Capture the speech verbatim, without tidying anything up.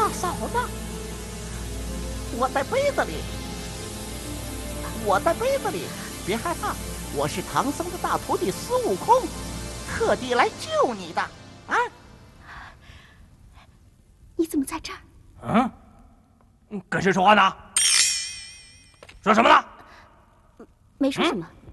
大嫂呢？我在杯子里，我在杯子里，别害怕，我是唐僧的大徒弟孙悟空，特地来救你的。啊！ 你怎么在这儿？ 嗯，跟谁说话呢？说什么呢？ 没说什么。嗯